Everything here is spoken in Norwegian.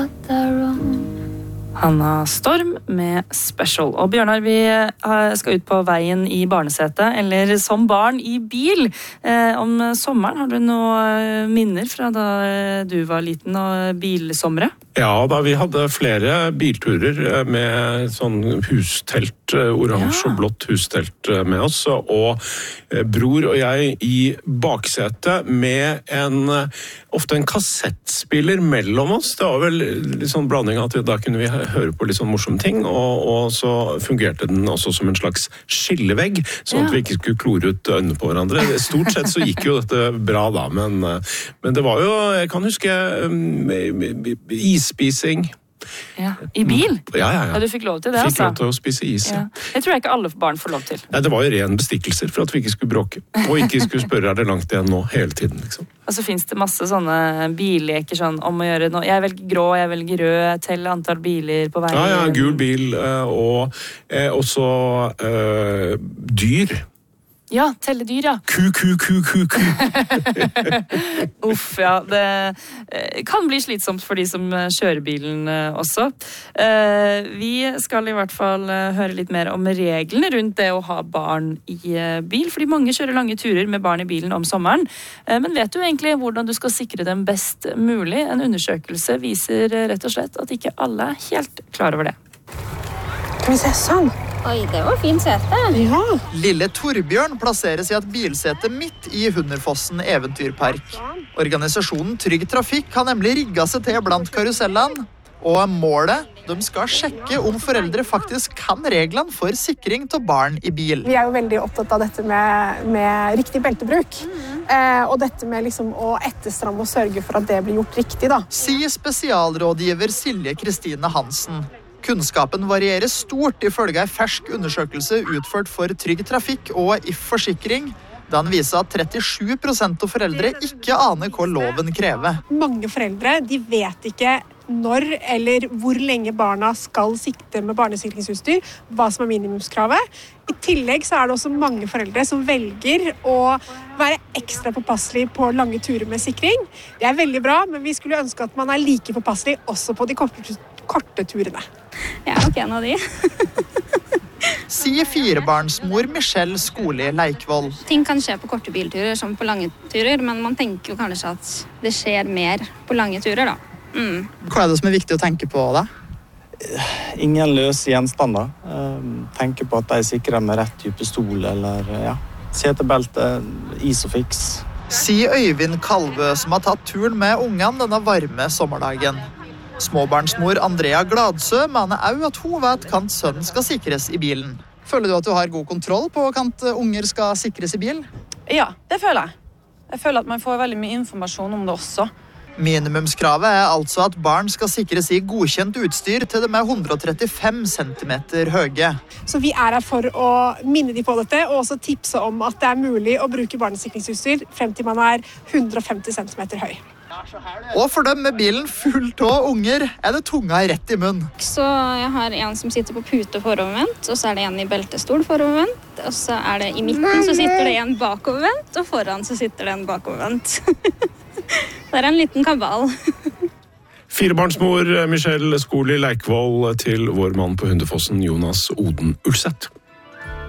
Hanna Storm med Special. Og Bjørnar, vi skal ut på veien i barnesetet, eller som barn i bil. Om sommeren, har du noen minner fra da du var liten og bilsommere? Ja, da vi hadde flere bilturer med sånn hustelt, oransje og blått hustelt med oss, og bror og jeg i baksetet med ofte en kassettspiller mellom oss. Det var vel litt sånn blanding at da kunne vi høre på litt sånn morsomme ting, og så fungerte den også som en slags skillevegg, sånn at vi ikke skulle klore ut øynene på hverandre. Stort sett så gikk jo dette bra da, men det var jo, jeg kan huske isspising. Ja, i bil? Ja, du fikk lov til det, altså? Fikk lov til å spise is, ja. Jeg tror ikke alle barn får lov til. Nei, det var jo ren bestikkelser for at vi ikke skulle bråke. Og ikke skulle spørre, er det langt igjen nå, hele tiden, liksom. Og så finnes det masse sånne billeker sånn, om å gjøre noe. Jeg velger grå, jeg velger rød, tell antall biler på veien. Ja, gul bil, og også dyr. Ja, telle dyr, ja. Ku. Uff, ja. Det kan bli slitsomt for de som kjører bilen også. Vi skal i hvert fall høre litt mer om reglene rundt det å ha barn i bil, fordi mange kjører lange turer med barn i bilen om sommeren. Men vet du egentlig hvordan du skal sikre dem best mulig? En undersøkelse viser rett og slett at ikke alle er helt klar over det. Kan vi se sånn? Oi, det var fint sete. Ja. Lille Torbjørn plasseres i et bilsete midt i Hunderfossen eventyrpark. Organisasjonen Trygg Trafikk har nemlig rigget seg til blant karusellene. Og målet, de skal sjekke om foreldre faktisk kan reglene for sikring til barn i bil. Vi er jo veldig opptatt av dette med riktig beltebruk. Og dette med liksom å etterstramme og sørge for at det blir gjort riktig, da. Sier spesialrådgiver Silje Kristine Hansen. Kunnskapen varierer stort ifølge en fersk undersøkelse utført for Trygg Trafikk og If Forsikring. Den viser at 37% av foreldre ikke aner hva loven krever. Mange foreldre de vet ikke når eller hvor lenge barna skal sikte med barnesikringsutstyr, hva som er minimumskravet. I tillegg så er det også mange foreldre som velger å være ekstra påpasselig på lange turer med sikring. Det er veldig bra, men vi skulle ønske at man er like påpasselig også på de korte turene. Jeg er nok en av de. Sier firebarnsmor Michelle Skoli Leikvoll. Ting kan skje på korte bilturer som på lange turer, men man tenker jo kanskje at det skjer mer på lange turer da. Hva er det som er viktig å tenke på da? Ingen løse gjenstander. Tenke på at de sikrer med rett type stol eller setebelte, isofix. Sier Øyvind Kalvø som har tatt turen med ungene denne varme sommerdagen. Småbarnsmor Andrea Gladsø mener også at hun vet kan sønnen skal sikres i bilen. Føler du at du har god kontroll på kan unger skal sikres i bil? Ja, det føler jeg. Jeg føler at man får veldig mye informasjon om det også. Minimumskravet er altså at barn skal sikres i godkjent utstyr til de er 135 cm høye. Så vi er her for å minne de på dette, og også tipse om at det er mulig å bruke barnesikringsutstyr frem til man er 150 cm høy. Og for dem med bilen fullt av unger er det tunga rett i munnen. Så jeg har en som sitter på pute forovervendt, og så er det en i beltestol forovervendt, og så er det i midten så sitter det en bakovervendt, og foran så sitter det en bakovervendt. Det er en liten kabal. Firebarnsmor Michelle Skoli Leikvoll til vår mann på Hunderfossen, Jonas Oden Ulseth.